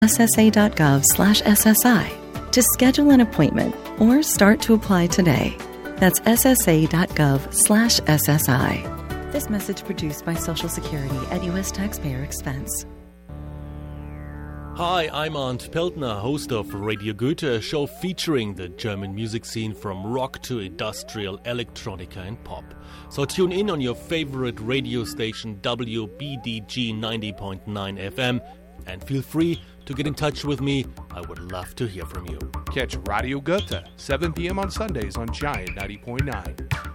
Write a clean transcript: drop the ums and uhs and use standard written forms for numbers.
ssa.gov/SSI to schedule an appointment or start to apply today. That's ssa.gov/SSI. This message produced by Social Security at U.S. taxpayer expense. Hi, I'm Arndt Peltner, host of Radio Goethe, a show featuring the German music scene from rock to industrial, electronica and pop. So tune in on your favorite radio station WBDG 90.9 FM and feel free to get in touch with me. I would love to hear from you. Catch Radio Goethe, 7 p.m. on Sundays on Giant 90.9.